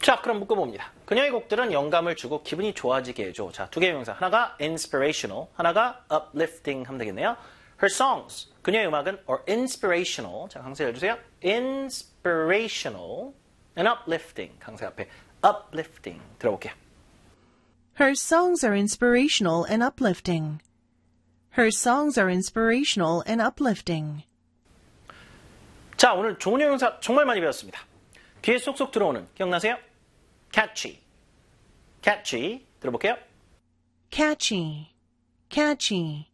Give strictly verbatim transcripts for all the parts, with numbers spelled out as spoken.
자, 그럼 묶어봅니다. 그녀의 곡들은 영감을 주고 기분이 좋아지게 해줘. 자, 두 개의 명사. 하나가 inspirational, 하나가 uplifting 하면 되겠네요. Her songs. 그녀의 음악은 are inspirational. 자, 강세 해주세요. inspirational and uplifting. 강세 앞에 uplifting 들어볼게요. Her songs are inspirational and uplifting. Her songs are inspirational and uplifting. 자, 오늘 좋은 형용사 정말 많이 배웠습니다. 귀에 쏙쏙 들어오는, 기억나세요? catchy, catchy, 들어볼게요. Catchy, catchy.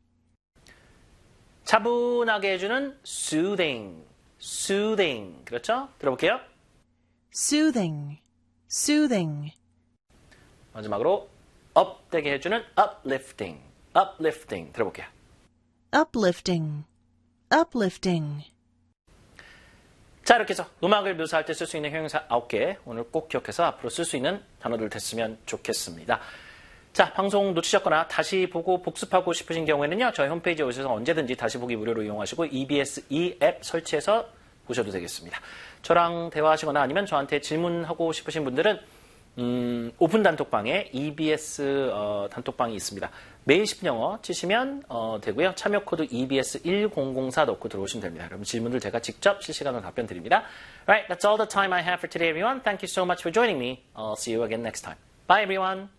차분하게 해주는 soothing, soothing, 그렇죠? 들어볼게요. Soothing, soothing. 마지막으로 up되게 해주는 uplifting, uplifting, 들어볼게요. Uplifting, uplifting. 자, 이렇게 해서 음악을 묘사할 때 쓸 수 있는 형용사 아홉 개 오늘 꼭 기억해서 앞으로 쓸 수 있는 단어들 됐으면 좋겠습니다. 자, 방송 놓치셨거나 다시 보고 복습하고 싶으신 경우에는요. 저희 홈페이지에 오셔서 언제든지 다시 보기 무료로 이용하시고 이비에스 이 앱 설치해서 보셔도 되겠습니다. 저랑 대화하시거나 아니면 저한테 질문하고 싶으신 분들은 음, 오픈 단톡방에 이비에스 어, 단톡방이 있습니다. 매일 십 분 영어 치시면 어, 되고요. 참여 코드 이비에스 일공공사 넣고 들어오시면 됩니다. 그럼 질문들 제가 직접 실시간으로 답변 드립니다. Alright, that's all the time I have for today, everyone. Thank you so much for joining me. I'll see you again next time. Bye, everyone.